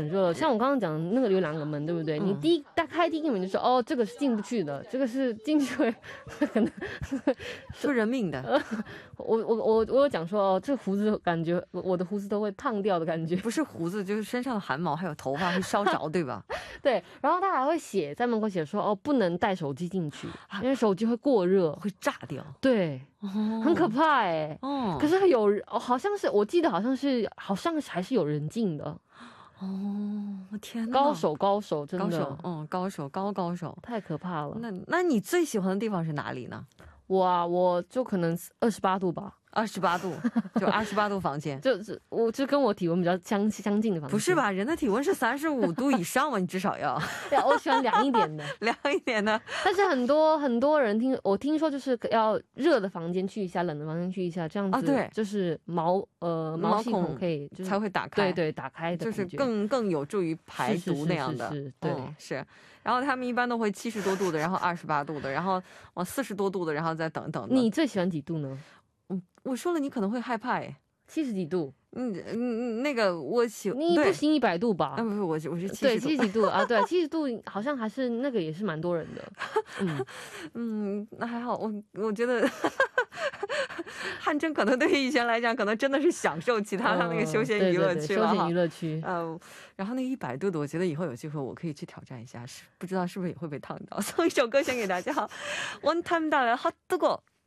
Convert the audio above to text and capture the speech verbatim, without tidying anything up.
很热了。像我刚刚讲的那个有两个门，对不对？你第一打开第一个门就说哦，这个是进不去的，这个是进去会可能出人命的。 我我我我有讲说哦，这胡子感觉我的胡子都会烫掉的感觉， 不是胡子，就是身上的汗毛还有头发会烧着，对吧？ 对，然后他还会写在门口写说哦，不能带手机进去，因为手机会过热， 会炸掉。 对，很可怕哎。哦，可是有好像是我记得好像是好像还是有人进的。 哦，天哪， 高手高手，真的高手，嗯，高手高高手， 太可怕了。 那那你最喜欢的地方是哪里呢？ 我啊，我就可能二十八度吧。 二十八度，就二十八度房间， 就是我就跟我体温比较相相近的房间。 不是吧？人的体温是三十五度以上嘛？你至少要。 我喜欢凉一点的， 凉一点的。 但是很多很多人听我听说就是要热的房间去一下，冷的房间去一下，这样子。啊，对，就是毛呃毛细孔可以、就是、 才会打开， 对对，打开的， 就是更更有助于排毒那样的。 是是是是是对、 嗯，是。然后他们一般都会七十多度的，然后二十八度的，然后往四十多度的，然后再等等。 你最喜欢几度呢？ 嗯，我说了你可能会害怕哎， 七十几度。 嗯嗯，那个我喜你不行一百度吧？ 嗯，不是我我是七十度， 对，七十几度啊，对，七十度好像还是那个也是蛮多人的。嗯嗯，那还好，我我觉得汗蒸可能对于以前来讲，可能真的是享受其他的那个休闲娱乐区了哈。 休闲娱乐区。 嗯，然后那个一百度的，我觉得以后有机会我可以去挑战一下，是不知道是不是也会被烫到。送一首歌先给大家，One Time 带来 Hot Go。